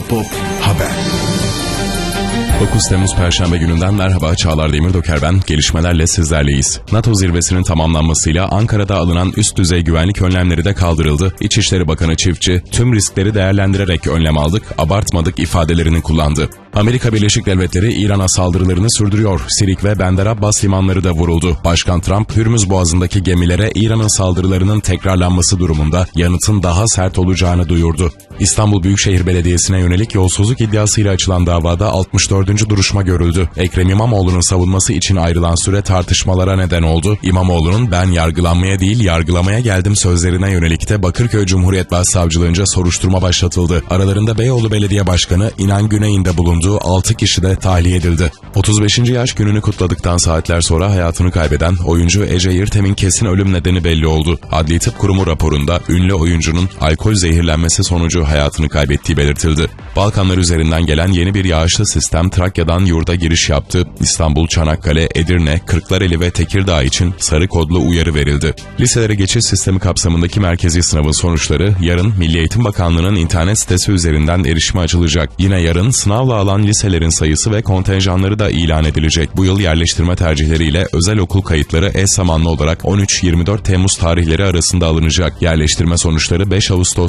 Pop Haber. 9 Temmuz Perşembe gününden merhaba, Çağlar Demirdoker ben. Gelişmelerle sizlerleyiz. NATO zirvesinin tamamlanmasıyla Ankara'da alınan üst düzey güvenlik önlemleri de kaldırıldı. İçişleri Bakanı Çiftçi, tüm riskleri değerlendirerek önlem aldık, abartmadık ifadelerini kullandı. Amerika Birleşik Devletleri İran'a saldırılarını sürdürüyor. Sirik ve Bender Abbas limanları da vuruldu. Başkan Trump, Hürmüz Boğazı'ndaki gemilere İran'ın saldırılarının tekrarlanması durumunda yanıtın daha sert olacağını duyurdu. İstanbul Büyükşehir Belediyesi'ne yönelik yolsuzluk iddiasıyla açılan davada 64. duruşma görüldü. Ekrem İmamoğlu'nun savunması için ayrılan süre tartışmalara neden oldu. İmamoğlu'nun "ben yargılanmaya değil yargılamaya geldim" sözlerine yönelik de Bakırköy Cumhuriyet Başsavcılığınca soruşturma başlatıldı. Aralarında Beyoğlu Belediye Başkanı İnan Güney'in de bulunduğu 6 kişi de tahliye edildi. 35. yaş gününü kutladıktan saatler sonra hayatını kaybeden oyuncu Ece Yırtem'in kesin ölüm nedeni belli oldu. Adli Tıp Kurumu raporunda ünlü oyuncunun alkol zehirlenmesi sonucu hayatını kaybettiği belirtildi. Balkanlar üzerinden gelen yeni bir yağışlı sistem Trakya'dan yurda giriş yaptı. İstanbul, Çanakkale, Edirne, Kırklareli ve Tekirdağ için sarı kodlu uyarı verildi. Liselere geçiş sistemi kapsamındaki merkezi sınavın sonuçları yarın Milli Eğitim Bakanlığı'nın internet sitesi üzerinden erişime açılacak. Yine yarın sınavla alan liselerin sayısı ve kontenjanları da ilan edilecek. Bu yıl yerleştirme tercihleriyle özel okul kayıtları eş zamanlı olarak 13-24 Temmuz tarihleri arasında alınacak. Yerleştirme sonuçları 5 Ağustos